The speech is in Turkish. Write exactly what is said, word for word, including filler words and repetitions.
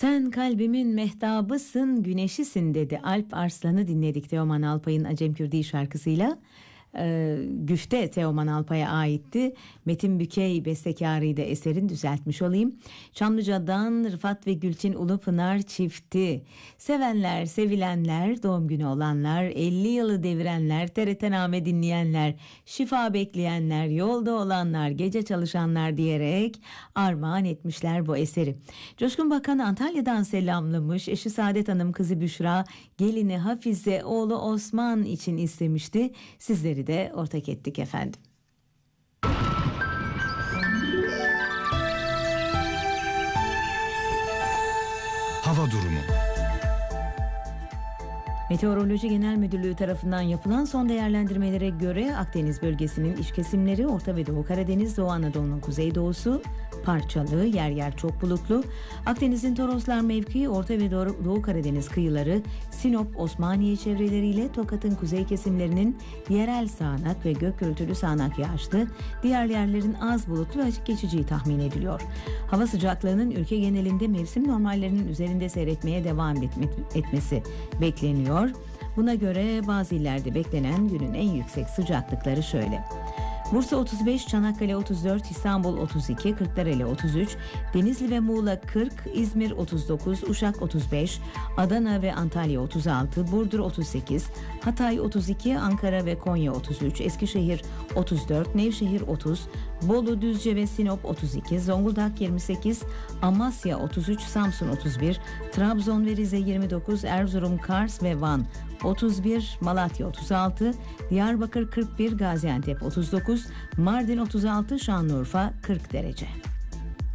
Sen kalbimin mehtabısın, güneşisin dedi. Alp Arslan'ı dinledik Teoman Alpay'ın Acem Kürdi şarkısıyla. Ee, Güfte Teoman Alpay'a aitti. Metin Bükey bestekarıydı, eserin düzeltmiş olayım. Çamlıca'dan Rıfat ve Gülçin Ulupınar çifti. Sevenler, sevilenler, doğum günü olanlar, elli yılı devirenler, T R T Name dinleyenler, şifa bekleyenler, yolda olanlar, gece çalışanlar diyerek armağan etmişler bu eseri. Coşkun Bakan Antalya'dan selamlamış. Eşi Saadet Hanım, kızı Büşra, gelini Hafize, oğlu Osman için istemişti. Sizleri de ortak ettik efendim. Hava durumu. Meteoroloji Genel Müdürlüğü tarafından yapılan son değerlendirmelere göre Akdeniz bölgesinin iç kesimleri, Orta ve Doğu Karadeniz, Doğu Anadolu'nun kuzeydoğusu parçalı, yer yer çok bulutlu. Akdeniz'in Toroslar mevkii, Orta ve Doğu, Doğu Karadeniz kıyıları, Sinop, Osmaniye çevreleriyle Tokat'ın kuzey kesimlerinin yerel sağanak ve gök gürültülü sağanak yağışlı, diğer yerlerin az bulutlu ve açık geçeceği tahmin ediliyor. Hava sıcaklığının ülke genelinde mevsim normallerinin üzerinde seyretmeye devam etme, etmesi bekleniyor. Buna göre bazı illerde beklenen günün en yüksek sıcaklıkları şöyle: Bursa otuz beş, Çanakkale otuz dört, İstanbul otuz iki, Kırklareli otuz üç, Denizli ve Muğla kırk, İzmir otuz dokuz, Uşak otuz beş, Adana ve Antalya otuz altı, Burdur otuz sekiz, Hatay otuz iki, Ankara ve Konya otuz üç, Eskişehir otuz dört, Nevşehir otuz, Bolu, Düzce ve Sinop otuz iki, Zonguldak yirmi sekiz, Amasya otuz üç, Samsun otuz bir, Trabzon ve Rize yirmi dokuz, Erzurum, Kars ve Van otuz bir, Malatya otuz altı, Diyarbakır kırk bir, Gaziantep otuz dokuz, Mardin otuz altı, Şanlıurfa kırk derece.